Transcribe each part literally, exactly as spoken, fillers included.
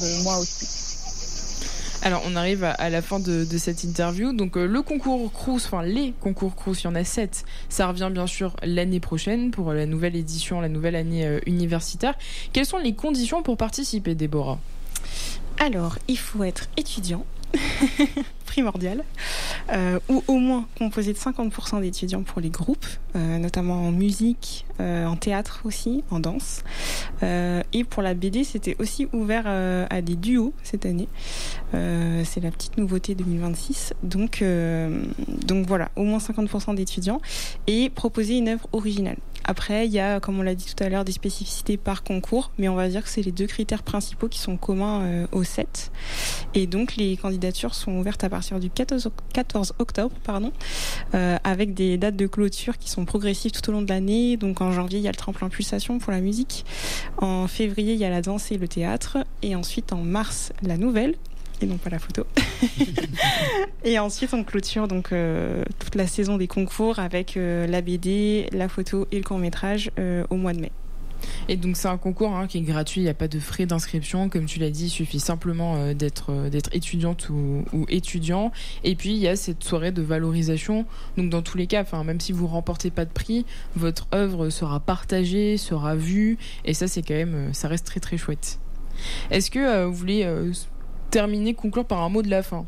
de moi aussi. Alors, on arrive à, à la fin de, de cette interview. Donc, euh, le concours Crous, enfin les concours Crous, il y en a sept. Ça revient bien sûr l'année prochaine pour la nouvelle édition, la nouvelle année euh, universitaire. Quelles sont les conditions pour participer, Déborah ? Alors, il faut être étudiant, primordial, euh, ou au moins composé de cinquante pour cent d'étudiants pour les groupes, euh, notamment en musique, euh, en théâtre aussi, en danse. Euh, et pour la B D, c'était aussi ouvert euh, à des duos cette année. Euh, c'est la petite nouveauté deux mille vingt-six. Donc, euh, donc voilà, au moins cinquante pour cent d'étudiants et proposer une œuvre originale. Après, il y a, comme on l'a dit tout à l'heure, des spécificités par concours, mais on va dire que c'est les deux critères principaux qui sont communs euh, aux sept. Et donc, les candidatures sont ouvertes à partir du quatorze octobre, pardon, euh, avec des dates de clôture qui sont progressives tout au long de l'année. Donc, en janvier, il y a le tremplin pulsation pour la musique. En février, il y a la danse et le théâtre. Et ensuite, en mars, la nouvelle. Et non pas la photo. Et ensuite, on clôture donc euh, toute la saison des concours avec euh, la B D, la photo et le court-métrage euh, au mois de mai. Et donc c'est un concours hein, qui est gratuit, il n'y a pas de frais d'inscription. Comme tu l'as dit, il suffit simplement euh, d'être, euh, d'être étudiante ou, ou étudiant. Et puis il y a cette soirée de valorisation. Donc dans tous les cas, même si vous ne remportez pas de prix, votre œuvre sera partagée, sera vue. Et ça, c'est quand même, ça reste très très chouette. Est-ce que euh, vous voulez... Euh, terminer, conclure par un mot de la fin?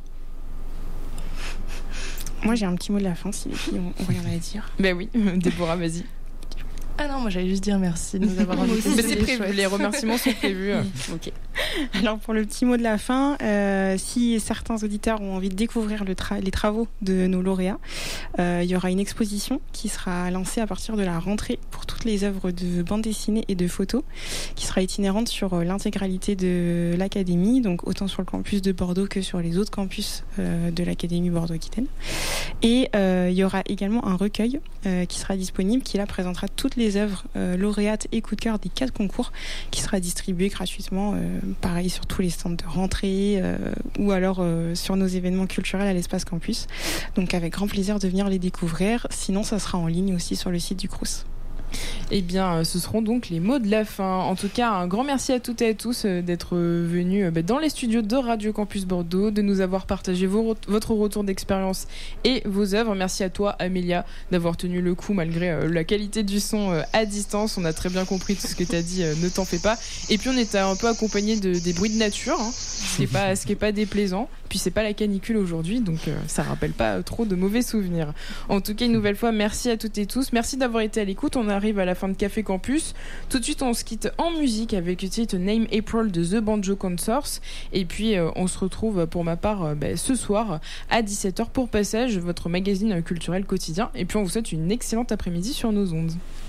Moi j'ai un petit mot de la fin si les filles ont, ont rien à dire. Ben oui, Déborah, vas-y. Ah non, moi j'allais juste dire merci de nous avoir invités. Mais c'est prévu, les remerciements sont prévus. Ok. Alors pour le petit mot de la fin, euh, si certains auditeurs ont envie de découvrir le tra- les travaux de nos lauréats, euh, il y aura une exposition qui sera lancée à partir de la rentrée pour toutes les œuvres de bande dessinée et de photos, qui sera itinérante sur l'intégralité de l'académie, donc autant sur le campus de Bordeaux que sur les autres campus euh, de l'académie Bordeaux-Aquitaine. Et euh, il y aura également un recueil euh, qui sera disponible, qui là présentera toutes les œuvres euh, lauréates et coup de cœur des quatre concours, qui sera distribué gratuitement euh, pareil sur tous les stands de rentrée euh, ou alors euh, sur nos événements culturels à l'espace campus. Donc avec grand plaisir de venir les découvrir. Sinon, ça sera en ligne aussi sur le site du Crous. Eh bien, ce seront donc les mots de la fin. En tout cas, un grand merci à toutes et à tous d'être venus dans les studios de Radio Campus Bordeaux, de nous avoir partagé vos, votre retour d'expérience et vos œuvres. Merci à toi, Amélia, d'avoir tenu le coup malgré la qualité du son à distance. On a très bien compris tout ce que tu as dit, ne t'en fais pas. Et puis, on était un peu accompagnés de, des bruits de nature, hein, ce qui n'est pas, ce qui est pas déplaisant. Puis, c'est pas la canicule aujourd'hui, donc ça rappelle pas trop de mauvais souvenirs. En tout cas, une nouvelle fois, merci à toutes et tous. Merci d'avoir été à l'écoute. On arrive à la fin de Café Campus. Tout de suite, on se quitte en musique avec le titre Name April de The Banjo Consorts. Et puis, euh, on se retrouve pour ma part euh, bah, ce soir à dix-sept heures pour Passage, votre magazine culturel quotidien. Et puis, on vous souhaite une excellente après-midi sur nos ondes.